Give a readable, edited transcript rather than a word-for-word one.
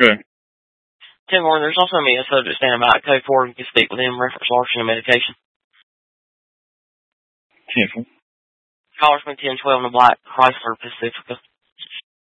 Okay. 10 more, there's also a media subject standing by at code 4. You can speak with him, reference larceny and medication. 10-4. Caller from 1012 in the black Chrysler Pacifica.